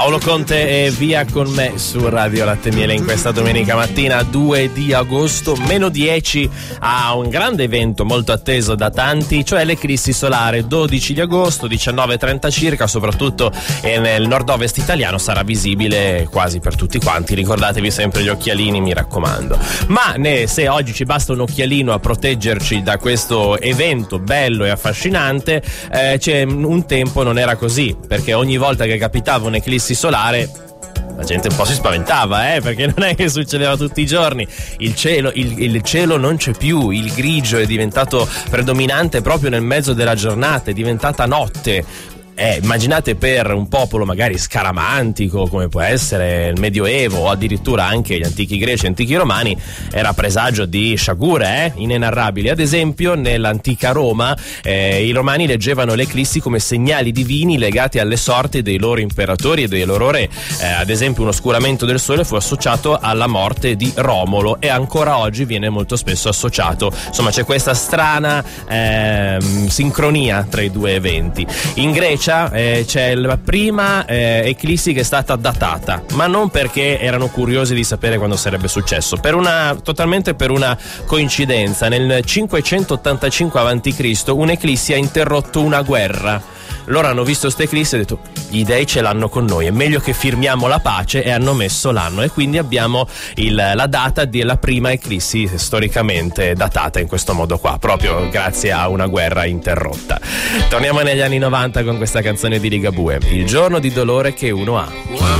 Paolo Conte e Via con me su Radio Latte e Miele in questa domenica mattina 2 di agosto, meno 10 a un grande evento molto atteso da tanti, cioè l'eclissi solare. 12 di agosto, 19:30 circa, soprattutto nel nord-ovest italiano sarà visibile quasi per tutti quanti. Ricordatevi sempre gli occhialini, mi raccomando. Ma se oggi ci basta un occhialino a proteggerci da questo evento bello e affascinante, c'è un tempo non era così, perché ogni volta che capitava un'eclissi solare la gente un po' si spaventava, perché non è che succedeva tutti i giorni. Il cielo non c'è più, il grigio è diventato predominante proprio nel mezzo della giornata, è diventata notte. Immaginate per un popolo magari scaramantico come può essere il Medioevo o addirittura anche gli antichi greci e antichi romani, era presagio di sciagure inenarrabili. Ad esempio nell'antica Roma i romani leggevano le eclissi come segnali divini legati alle sorti dei loro imperatori e dei loro re. Ad esempio un oscuramento del sole fu associato alla morte di Romolo e ancora oggi viene molto spesso associato. Insomma, c'è questa strana sincronia tra i due eventi. In Grecia c'è la prima eclissi che è stata datata, ma non perché erano curiosi di sapere quando sarebbe successo, totalmente per una coincidenza. Nel 585 a.C. un'eclissi ha interrotto una guerra. Loro hanno visto questa eclissi e hanno detto: gli dei ce l'hanno con noi, è meglio che firmiamo la pace, e hanno messo l'anno, e quindi abbiamo la data della prima eclissi storicamente datata in questo modo qua, proprio grazie a una guerra interrotta. Torniamo negli anni 90 con questa canzone di Ligabue, Il giorno di dolore che uno ha.